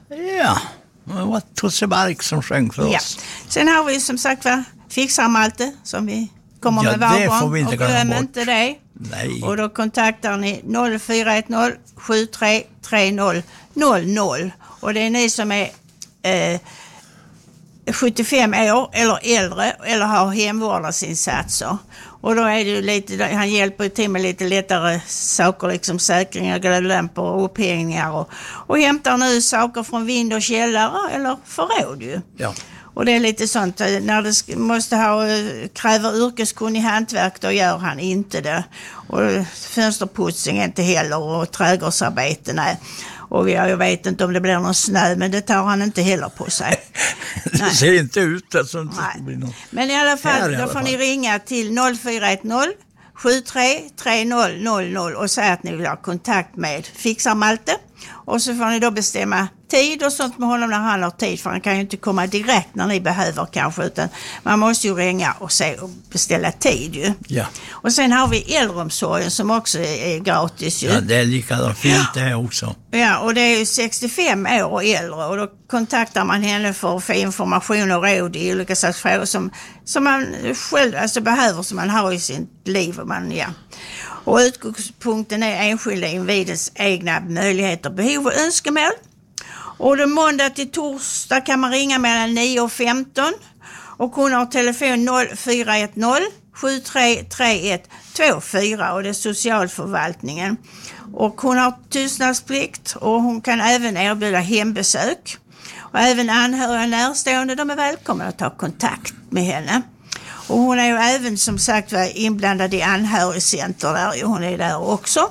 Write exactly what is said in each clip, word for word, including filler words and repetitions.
Ja, det var Tusse Bark som sjöng för Ja. oss. Sen har vi som sagt va, Fixar Malte som vi kommer Ja, med var det gång. får vi inte och glömma glöm bort. inte det. Nej. Och då kontaktar ni noll fyra ett noll sju tre tre noll noll noll. Och det är ni som är eh, sjuttiofem år eller äldre eller har hemvårdasinsatser. Och då är det ju lite, han hjälper till med lite lättare saker, liksom säkringar, glödlampor och upphängningar och, och hämtar nu saker från vind och källare eller förråd ju. Ja. Och det är lite sånt, när det sk- måste ha, kräver yrkeskunnig hantverk, då gör han inte det. Och fönsterputsning inte heller och trädgårdsarbete, nej. Och jag vet inte om det blir någon snö, men det tar han inte heller på sig. Det Nej. ser inte ut som det Nej. ska bli något. Men i alla fall, Här i då alla får fall. ni ringa till noll fyra ett noll sju tre tre noll noll noll och säga att ni vill ha kontakt med Fixar Malte. Och så får ni då bestämma tid och sånt med honom när han har tid, för han kan ju inte komma direkt när ni behöver kanske, utan man måste ju ringa och se och beställa tid ju. Ja. Och sen har vi äldreomsorgen som också är, är gratis ju. Ja, det är likadant fint det också. Ja, och det är ju sextiofem år och äldre, och då kontaktar man henne för att få information och råd i olika slags frågor som, som man själv alltså behöver, som man har i sitt liv. Och, man, ja. och utgångspunkten är enskilda individens egna möjligheter, behov och önskemål. Och då måndag till torsdag kan man ringa mellan nio och femton och hon har telefon noll fyra ett noll sju tre tre ett två fyra och det är socialförvaltningen. Och hon har tystnadsplikt och hon kan även erbjuda hembesök. Och även anhöriga och närstående, de är välkomna att ta kontakt med henne. Och hon är ju även som sagt inblandad i anhörigcenter där, hon är där också.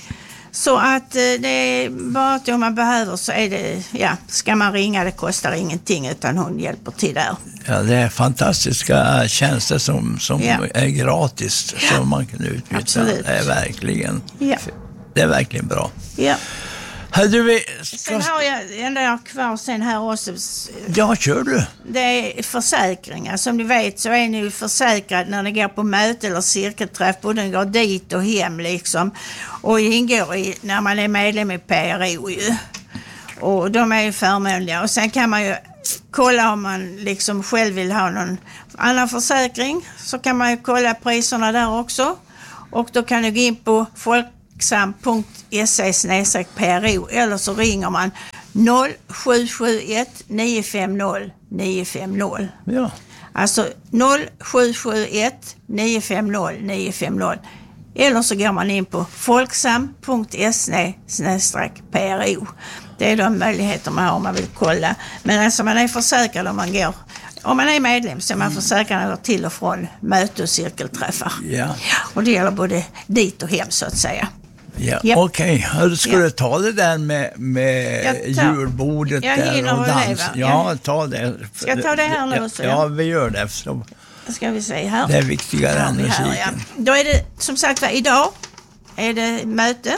Så att det är bara att om man behöver så är det, ja, ska man ringa, det kostar ingenting utan hon hjälper till där. Ja, det är fantastiska tjänster som, som Ja. är gratis, Ja. som man kan utnyttja. Absolut. Det är verkligen, Ja. det är verkligen bra. Ja. Hade vi... Sen har jag, det enda jag har kvar sen här också, Ja, kör du. det är försäkringar. Som ni vet så är ni ju försäkrad när ni går på möte eller cirkelträff, både går dit och hem liksom. Och ingår i, när man är medlem i P R O ju. Och de är ju förmånliga. Och sen kan man ju kolla om man liksom själv vill ha någon annan försäkring. Så kan man ju kolla priserna där också. Och då kan du gå in på folksam punkt se snedstreck P R O eller så ringer man noll sju sju ett nio fem noll nio fem noll. Ja. Alltså noll sju sju ett nio fem noll nio fem noll. Eller så går man in på folksam punkt se snedstreck P R O. Det är de möjligheter man har om man vill kolla. Men alltså man är försäkrad om man går, om man är medlem så är man försäkrad att gå till och från möte och cirkelträffar. Ja. Och det gäller både dit och hem så att säga. Ja, Japp. okej. Okay. Ska Ja. du ta det där med, med Jag tar- julbordet jag där hinner och väl det, dans? va? Ja, Jag- ta det. Ska jag ta det här nu ja, också, ja, ja? vi gör det. Så Ska vi se här. det är viktigare Har än vi här, musiken. ja. Då är det som sagt var, idag är det möte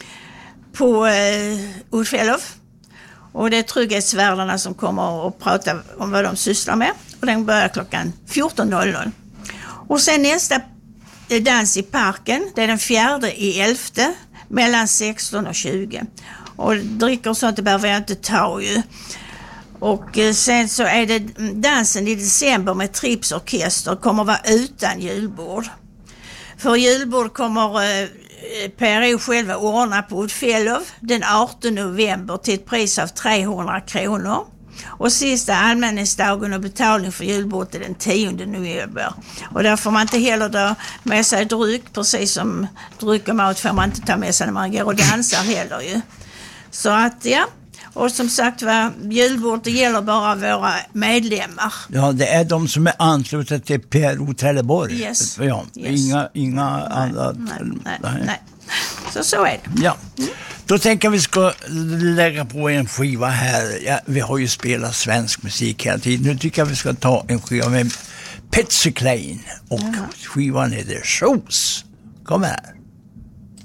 på eh, Udfellow. Och det är trygghetsvärdarna som kommer att prata om vad de sysslar med. Och den börjar klockan fjorton noll noll. Och sen nästa dans i parken, det är den fjärde i elfte mellan sexton och tjugo. Och dricker och sånt, det behöver jag inte ta ju. Och eh, sen så är det dansen i december med Trips orkester, kommer vara utan julbord. För julbord kommer eh, P R O själva ordna på Udfellow den artonde november till ett pris av trehundra kronor. Och sista anmälningsdagen och betalning för julbordet är den tionde november. Och där får man inte heller dra med sig dryck, precis som dryck och mat får man inte ta med sig när man går och dansar heller ju. Så att ja, och som sagt var, julbordet gäller bara våra medlemmar. Ja, det är de som är anslutna till P R O Trelleborg. Yes. Ja, Yes. inga, inga andra. Nej, nej, nej, nej. Så så är det. Ja, då tänker jag vi ska lägga på en skiva här. Ja, vi har ju spelat svensk musik hela tiden. Nu tycker jag vi ska ta en skiva med Patsy Cline. Och skivan heter Shoes. Kom här.